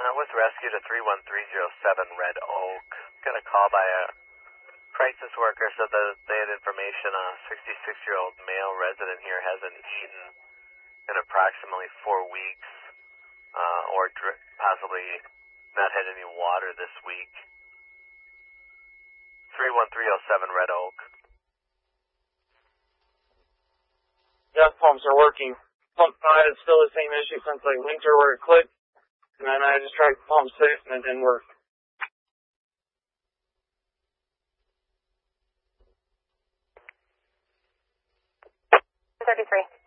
With rescue to 31307 Red Oak. Got a call by a crisis worker, said that they had information a 66-year-old male resident here hasn't eaten in approximately 4 weeks, or possibly not had any water this week. 31307 Red Oak. Gas pumps are working. Pump 5 is still the same issue since like winter where it clicked. And then I just tried pump 6 and it didn't work. 33.